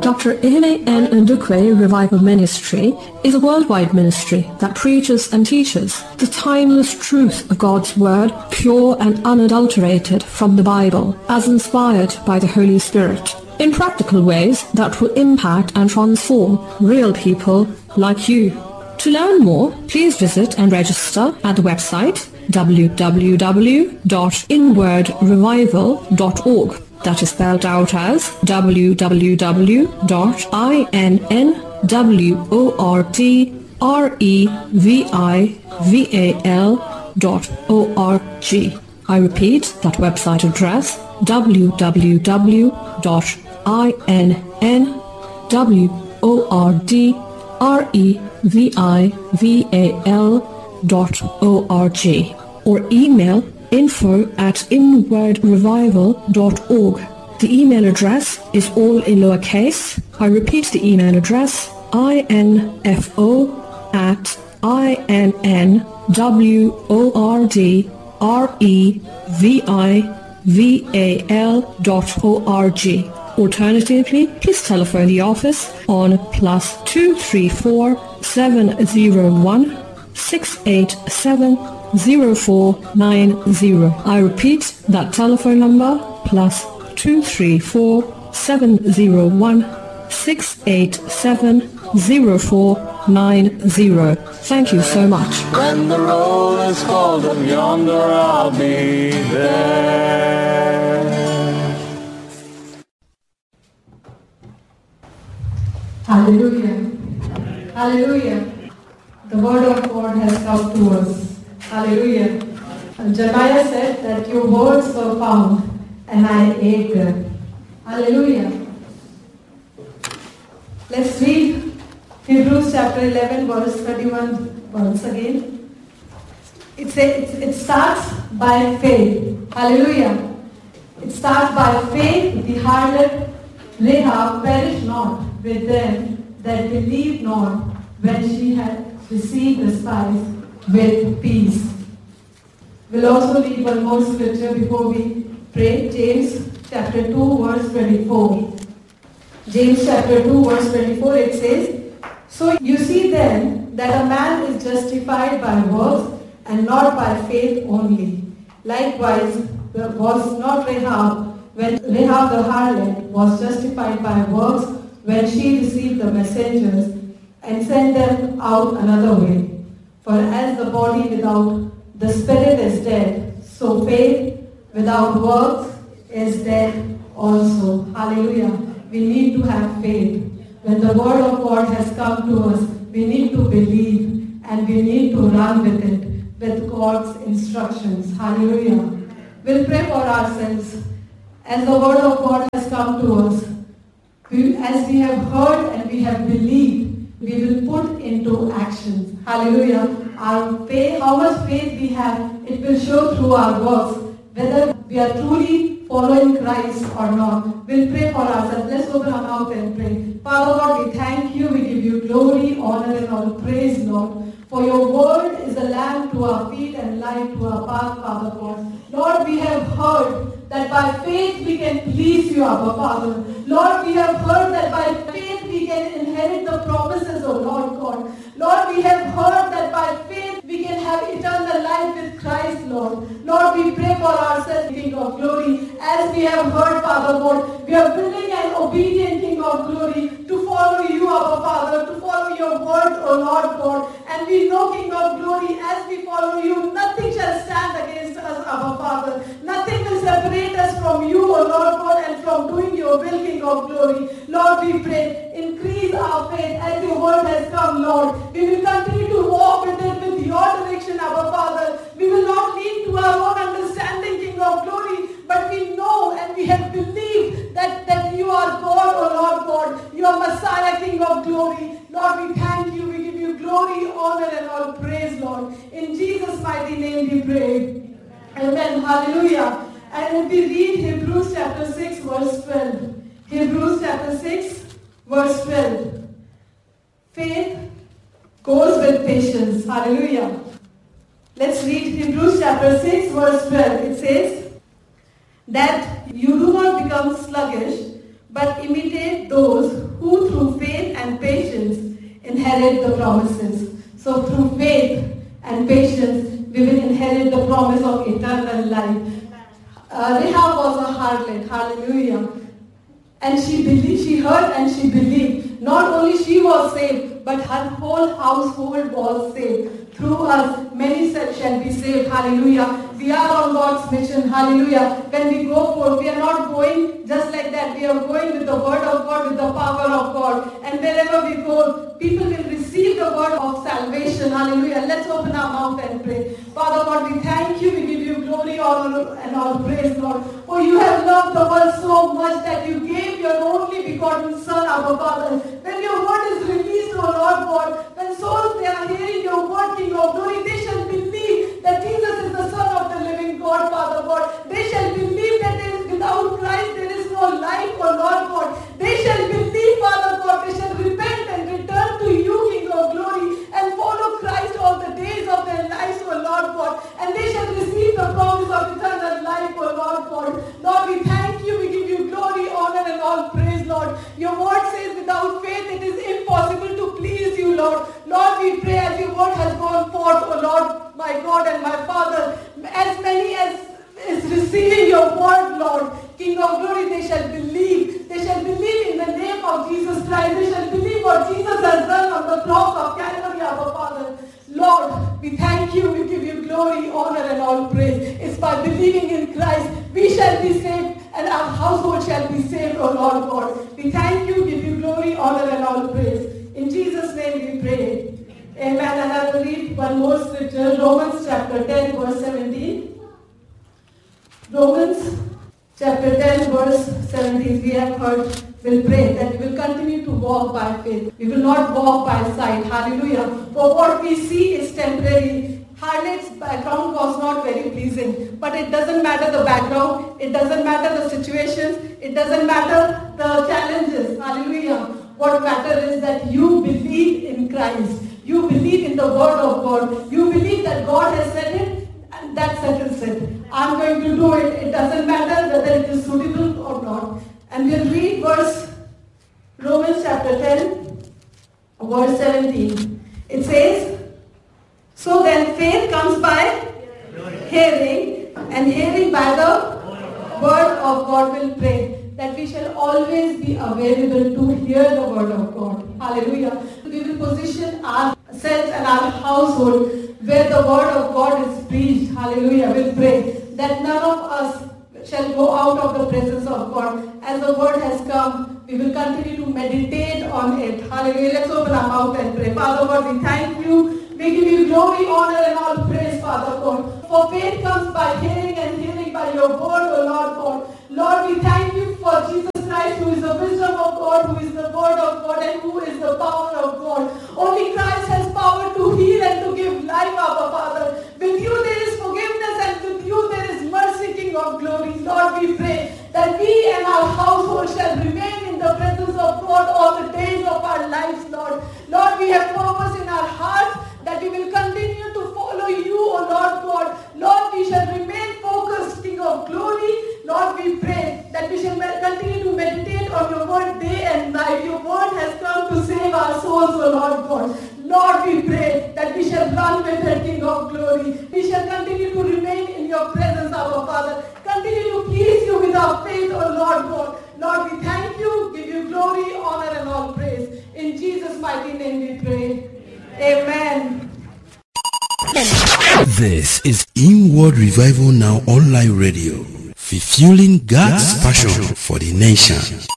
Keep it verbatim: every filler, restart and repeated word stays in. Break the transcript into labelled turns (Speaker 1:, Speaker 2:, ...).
Speaker 1: Doctor Ihene N. Ndukwe Revival Ministry is a worldwide ministry that preaches and teaches the timeless truth of God's Word, pure and unadulterated from the Bible, as inspired by the Holy Spirit, in practical ways that will impact and transform real people like you. To learn more, please visit and register at the website w w w dot inward revival dot org. That is spelled out as w w w dot inward revival dot org. I repeat that website address, w w w dot inward revival dot org, or email info at inward revival dot org. The email address is all in lowercase. I repeat the email address, info at inward revival dot org. Alternatively, please telephone the office on plus two three four seven zero one six eight seven zero four nine zero. I repeat that telephone number, plus two three four seven zero one six eight seven zero four nine zero. Thank you so much.
Speaker 2: When the roll is called up yonder, I'll be there.
Speaker 3: Hallelujah. Hallelujah. The word of God has come to us. Hallelujah. And Jeremiah said that your words were found and I ate them. Hallelujah. Let's read Hebrews chapter eleven verse thirty-one once again. It, says, it starts by faith. Hallelujah. It starts by faith. The harlot Rahab perished not with them that believed not when she had received the spice with peace. We'll also read one more scripture before we pray. James chapter two verse twenty-four. James chapter two verse twenty-four, it says, so you see then that a man is justified by works and not by faith only. Likewise was not Rahab, when Rahab the harlot was justified by works when she received the messengers and sent them out another way. For as the body without the spirit is dead, so faith without works is dead also. Hallelujah. We need to have faith. When the word of God has come to us, we need to believe and we need to run with it, with God's instructions. Hallelujah. We'll pray for ourselves. As the word of God has come to us, we, as we have heard and we have believed, we will put into actions. Hallelujah. Our faith, how much faith we have, it will show through our works, whether we are truly following Christ or not. We'll pray for ourselves. Let's open our mouth and pray. Father God, we thank you. We give you glory, honor, and all praise, Lord. For your word is a lamp to our feet and light to our path, Father God. Lord, we have heard that by faith we can please you, Abba Father. Lord, we have heard that by faith we can inherit the promises, O Lord God. Lord, we have heard that by faith we can have eternal life with Christ, Lord. Lord, we pray for ourselves, King of glory. As we have heard, Father God, we are willing and obedient, King of glory, to follow you, Abba Father, to follow your word, O Lord God. And we know, King of glory, as we follow you, nothing shall stand against us, Abba Father. Nothing will separate us from you, O Lord God, and from doing your will, King of glory. Lord, we pray, increase our faith as your word has come, Lord. We will continue to walk with it, with your direction, Abba Father. We will not lean to our own understanding, King of glory, but we know and we have believed that, that you are God, O Lord God. You are Messiah, King of glory. Lord, we thank you. We give you glory, honor, and all praise, Lord. In Jesus' mighty name we pray. Amen. Hallelujah. And if we read Hebrews chapter six, verse twelve. Hebrews chapter six, verse twelve. Faith goes with patience. Hallelujah. Let's read Hebrews chapter six, verse twelve. It says, that you do not become sluggish, but imitate those inherit the promises. So through faith and patience, we will inherit the promise of eternal life. Uh, Rahab was a harlot, hallelujah. And she believed, she heard and she believed. Not only she was saved, but her whole household was saved. Through us, many shall be saved, hallelujah. We are on God's mission, hallelujah. When we go forth, we are not going just like that. We are going with the word of God, with the power of God. And wherever we go, people will receive the word of salvation, hallelujah. Let's open our mouth and pray. Father God, we thank you, we give you glory, honor, and all praise, Lord. For you have loved the world so much that you gave your only begotten Son, our Father. When your word is released, O Lord God, when souls they are hearing your word, King of glory, they shall believe that Jesus is the Son of the living God, Father God. They shall believe that there is, without Christ there is no life, O Lord God. They shall believe, Father God, they shall repent and return to you, King of glory, and follow Christ all the days of their lives, O Lord God. And they shall receive the promise of eternal life, O Lord God. Lord, we thank you, we give you glory, honor, and all praise, Lord. Your word says without faith it is impossible to please you, Lord. Lord, we pray as your word has gone forth, O Lord, my God and my Father, as many as is receiving your word, Lord, King of glory, they shall believe. They shall believe in the name of Jesus Christ. They shall believe what Jesus has done on the cross of Calvary, our Father. Lord, we thank you, we give you glory, honor, and all praise. It's by believing in Christ we shall be saved and our household shall be saved, O Lord God. We thank you, give you glory, honor, and all praise. In Jesus' name we pray. Amen. And I will read one more scripture, Romans chapter ten, verse seventeen. Romans chapter ten, verse seventeen. We have heard, will pray that we will continue to walk by faith. We will not walk by sight. Hallelujah. For what we see is temporary. Harlot's background was not very pleasing. But it doesn't matter the background. It doesn't matter the situations. It doesn't matter the challenges. Hallelujah. What matters is that you believe in Christ. You believe in the word of God. You believe that God has said it, and that settles it. I'm going to do it. It doesn't matter whether it is suitable or not. And we'll read verse, Romans chapter ten, verse seventeen. It says, so then faith comes by hearing, and hearing by the word of God. Will pray that we shall always be available to hear the word of God. Hallelujah. We will position ourselves and our household where the word of God is preached. Hallelujah. We'll pray that none of us shall go out of the presence of God. As the word has come, we will continue to meditate on it. Hallelujah. Let's open our mouth and pray. Father God, we thank you. We give you glory, honor, and all praise, Father God. For faith comes by hearing, and hearing by your word, O Lord God. Lord, we thank you for Jesus Christ, who is the wisdom of God, who is the word of God, and who is the power of God. Only Christ has power to heal and to give life, our Father. With you there is forgiveness, and with you there is mercy, King of glory. Lord, we pray that we and our household shall remain in the presence of God all the days of our lives, Lord. Lord, we have purpose in our hearts that we will continue to follow you, O Lord God. Lord, we shall remain focused, King of glory. Lord, we pray that we shall continue to meditate on your word day and night. Your word has come to save our souls, O Lord God. Lord, we pray that we shall run with the King of glory. We shall continue to remain in your presence, our Father. Continue to please you with our faith, O Lord God. Lord, we thank you, give you glory, honor, and all praise. In Jesus' mighty name we pray. Amen.
Speaker 4: This is Inward Revival Now Online Radio, fulfilling God's passion for the nation.